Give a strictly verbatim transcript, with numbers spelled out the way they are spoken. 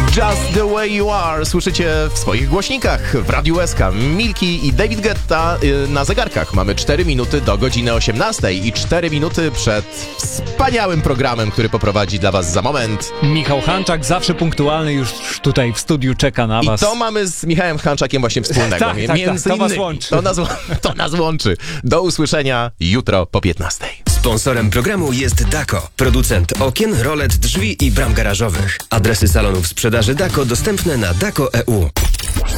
Just the way you are słyszycie w swoich głośnikach w Radiu S K. Milki i David Guetta na zegarkach. Mamy cztery minuty do godziny osiemnastej i cztery minuty przed wspaniałym programem, który poprowadzi dla was za moment Michał Hanczak, zawsze punktualny, już tutaj w studiu czeka na was. I to mamy z Michałem Hanczakiem właśnie wspólnego. tak, tak, Między tak, to innymi, was łączy. To nas, to nas łączy. Do usłyszenia jutro po piętnastej. Sponsorem programu jest Dako, producent okien, rolet, drzwi i bram garażowych. Adresy salonów sprzedaży Dako dostępne na dako kropka e u.